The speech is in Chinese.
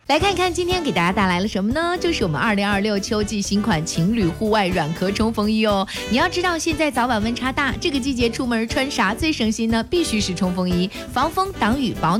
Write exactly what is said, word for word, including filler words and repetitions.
来看看今天给大家带来了什么呢？就是我们二零二六秋季新款情侣户外软壳冲锋衣哦。你要知道，现在早晚温差大，这个季节出门穿啥最省心呢？必须是冲锋衣，防风挡雨保暖。